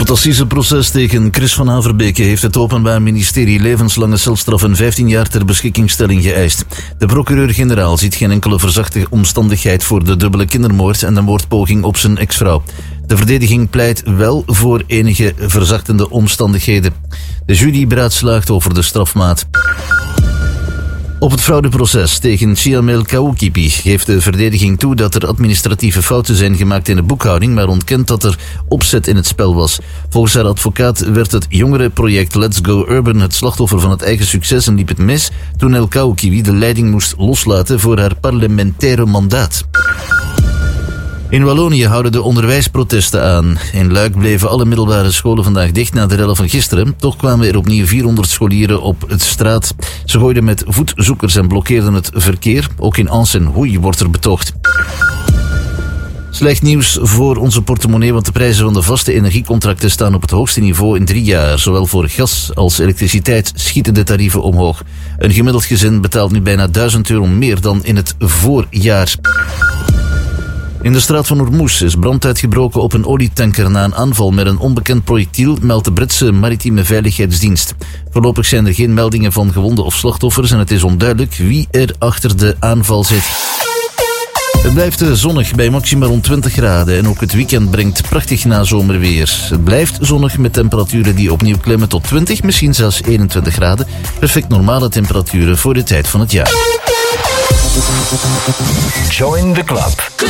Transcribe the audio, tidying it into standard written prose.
Het assiseproces tegen Chris van Averbeke heeft het Openbaar Ministerie levenslange celstraf en 15 jaar ter beschikkingstelling geëist. De procureur-generaal ziet geen enkele verzachte omstandigheid voor de dubbele kindermoord en de moordpoging op zijn ex-vrouw. De verdediging pleit wel voor enige verzachtende omstandigheden. De jury beraadslaagt over de strafmaat. Op het fraudeproces tegen Siamel Koukipi geeft de verdediging toe dat er administratieve fouten zijn gemaakt in de boekhouding, maar ontkent dat er opzet in het spel was. Volgens haar advocaat werd het jongerenproject Let's Go Urban het slachtoffer van het eigen succes en liep het mis toen El Koukipi de leiding moest loslaten voor haar parlementaire mandaat. In Wallonië houden de onderwijsprotesten aan. In Luik bleven alle middelbare scholen vandaag dicht na de rellen van gisteren. Toch kwamen er opnieuw 400 scholieren op het straat. Ze gooiden met voetzoekers en blokkeerden het verkeer. Ook in Ans en Hoei wordt er betoogd. Slecht nieuws voor onze portemonnee, want de prijzen van de vaste energiecontracten staan op het hoogste niveau in 3 jaar. Zowel voor gas als elektriciteit schieten de tarieven omhoog. Een gemiddeld gezin betaalt nu bijna €1000 meer dan in het voorjaar. In de straat van Ormuz is brand uitgebroken op een olietanker na een aanval met een onbekend projectiel, meldt de Britse maritieme veiligheidsdienst. Voorlopig zijn er geen meldingen van gewonden of slachtoffers en het is onduidelijk wie er achter de aanval zit. Het blijft zonnig bij maximaal rond 20 graden en ook het weekend brengt prachtig nazomerweer. Het blijft zonnig met temperaturen die opnieuw klimmen tot 20, misschien zelfs 21 graden. Perfect normale temperaturen voor de tijd van het jaar. Join the club.